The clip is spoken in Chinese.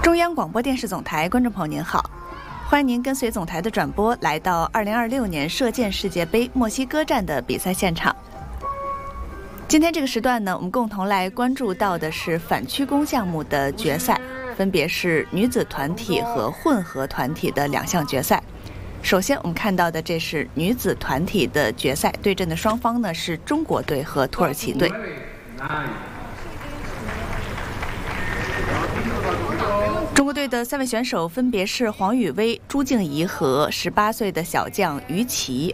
中央广播电视总台观众朋友您好，欢迎您跟随总台的转播来到2026年射箭世界杯墨西哥站的比赛现场。今天这个时段呢，我们共同来关注到的是反曲弓项目的决赛，分别是女子团体和混合团体的2项决赛。首先我们看到的这是女子团体的决赛，对阵的双方呢是中国队和土耳其队。中国队的3位选手分别是黄雨薇、朱静怡和18岁的小将于琦